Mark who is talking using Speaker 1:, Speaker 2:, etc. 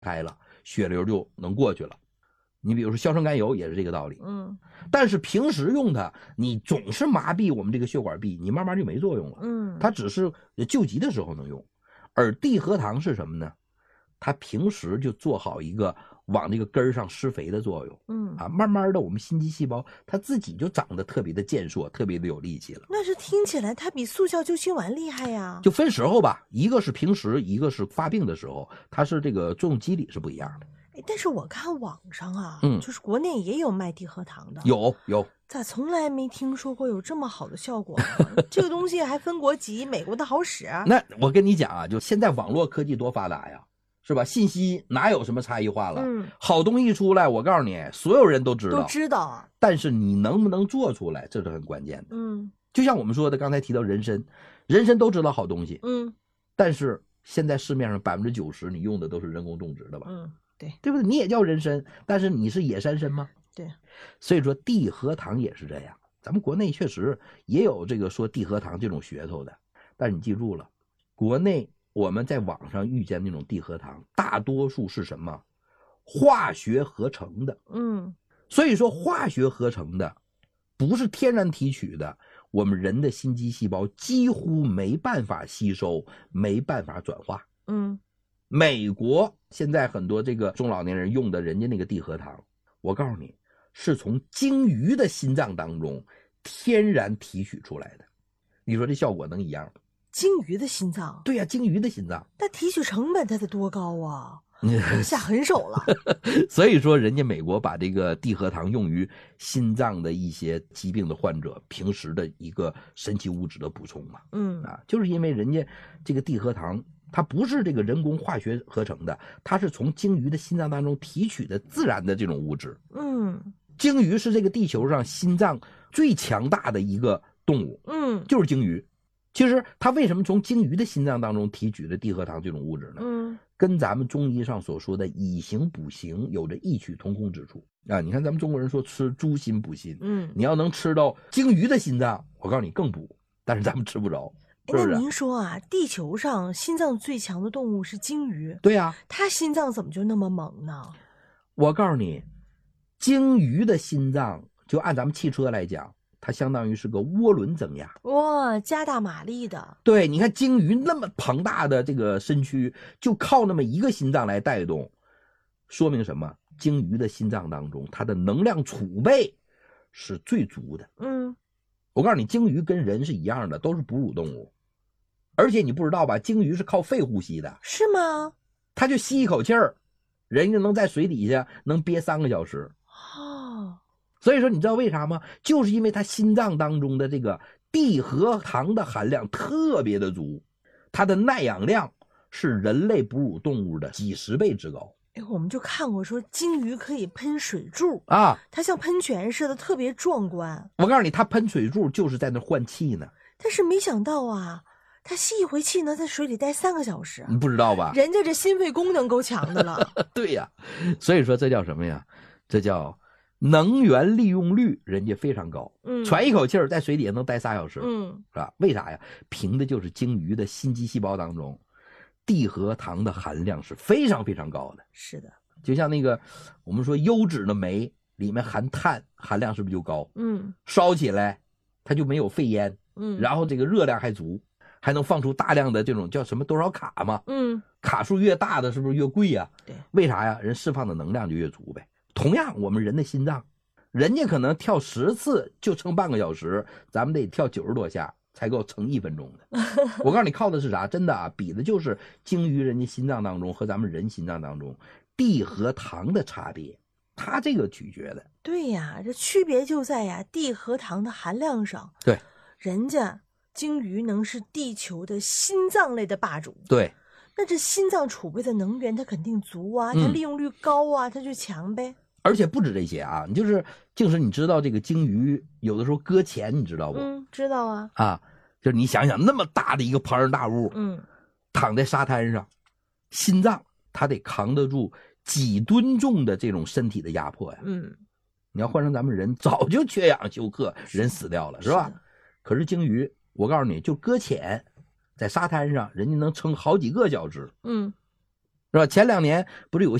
Speaker 1: 开了，血流就能过去了。你比如说硝酸甘油也是这个道理。但是平时用它，你总是麻痹我们这个血管壁，你慢慢就没作用了。它只是救急的时候能用。而地核糖是什么呢？它平时就做好一个往这个根上施肥的作用。慢慢的我们心肌细胞它自己就长得特别的健硕，特别的有力气了。
Speaker 2: 那是听起来它比速效救心丸厉害呀。
Speaker 1: 就分时候吧，一个是平时，一个是发病的时候，它是这个作用机理是不一样的。
Speaker 2: 但是我看网上啊，就是国内也有卖地核糖的。
Speaker 1: 有，
Speaker 2: 咋从来没听说过有这么好的效果呢？这个东西还分国籍，美国的好使。
Speaker 1: 那我跟你讲啊，就现在网络科技多发达呀，是吧？信息哪有什么差异化了？好东西一出来，我告诉你，所有人都知道。但是你能不能做出来，这是很关键的。就像我们说的，刚才提到人参都知道好东西。但是现在市面上90%你用的都是人工种植的吧？对不对？你也叫人参，但是你是野山参吗？
Speaker 2: 对。
Speaker 1: 所以说地核糖也是这样，咱们国内确实也有这个说地核糖这种噱头的，但是你记住了，国内我们在网上遇见那种地核糖，大多数是什么？化学合成的。所以说化学合成的不是天然提取的，我们人的心肌细胞几乎没办法吸收，没办法转化。美国现在很多这个中老年人用的人家那个地核糖，我告诉你是从鲸鱼的心脏当中天然提取出来的，你说这效果能一样吗？
Speaker 2: 鲸鱼的心脏？
Speaker 1: 对呀，鲸鱼的心脏，
Speaker 2: 那提取成本它得多高啊？下狠手了。
Speaker 1: 所以说人家美国把这个地核糖用于心脏的一些疾病的患者平时的一个神奇物质的补充嘛。就是因为人家这个地核糖它不是这个人工化学合成的，它是从鲸鱼的心脏当中提取的自然的这种物质。鲸鱼是这个地球上心脏最强大的一个动物。就是鲸鱼。其实它为什么从鲸鱼的心脏当中提取的地核糖这种物质呢？跟咱们中医上所说的以形补形有着异曲同工之处啊！你看咱们中国人说吃猪心补心，你要能吃到鲸鱼的心脏，我告诉你更补，但是咱们吃不着。
Speaker 2: 那您说啊，地球上心脏最强的动物是鲸鱼？
Speaker 1: 对呀。
Speaker 2: 它心脏怎么就那么猛呢？
Speaker 1: 我告诉你，鲸鱼的心脏就按咱们汽车来讲，它相当于是个涡轮增压。
Speaker 2: 哇，加大马力的。
Speaker 1: 对，你看鲸鱼那么庞大的这个身躯，就靠那么一个心脏来带动，说明什么？鲸鱼的心脏当中，它的能量储备是最足的。我告诉你，鲸鱼跟人是一样的，都是哺乳动物。而且你不知道吧，鲸鱼是靠肺呼吸的。
Speaker 2: 是吗？
Speaker 1: 它就吸一口气儿，人家能在水底下能憋3个小时。所以说你知道为啥吗？就是因为它心脏当中的这个地核糖的含量特别的足，它的耐氧量是人类哺乳动物的几10倍之高。
Speaker 2: 我们就看过说鲸鱼可以喷水柱
Speaker 1: 啊，
Speaker 2: 它像喷泉似的，特别壮观。
Speaker 1: 我告诉你，它喷水柱就是在那换气呢。
Speaker 2: 但是没想到啊，它吸一回气能在水里待3个小时。
Speaker 1: 你不知道吧？
Speaker 2: 人家这心肺功能够强的了。
Speaker 1: 对呀，所以说这叫什么呀？这叫能源利用率，人家非常高。喘一口气儿在水底下能待3小时。是吧？为啥呀？凭的就是鲸鱼的心肌细胞当中地核糖的含量是非常非常高的。
Speaker 2: 是的，
Speaker 1: 就像那个我们说优质的煤里面含碳含量是不是就高？烧起来它就没有废烟。然后这个热量还足，还能放出大量的这种叫什么多少卡嘛。卡数越大的是不是越贵呀？
Speaker 2: 对，
Speaker 1: 为啥呀？人释放的能量就越足呗。同样我们人的心脏，人家可能跳10次就撑半个小时，咱们得跳90多下才够撑1分钟的。我告诉你靠的是啥？真的啊，比的就是鲸鱼人家心脏当中和咱们人心脏当中地核糖的差别，它这个取决的。
Speaker 2: 对呀，这区别就在呀地核糖的含量上。
Speaker 1: 对，
Speaker 2: 人家鲸鱼能是地球的心脏类的霸主。
Speaker 1: 对，
Speaker 2: 那这心脏储备的能源它肯定足啊，它利用率高啊，它就强呗。
Speaker 1: 而且不止这些啊，就是你知道这个鲸鱼有的时候搁浅，你知道不？
Speaker 2: 知道啊。
Speaker 1: 就是你想想那么大的一个庞然大物，躺在沙滩上，心脏它得扛得住几吨重的这种身体的压迫呀。你要换成咱们人，早就缺氧休克，人死掉了，是吧？可是鲸鱼，我告诉你，就搁浅在沙滩上，人家能撑好几个小时。 是吧？前2年不是有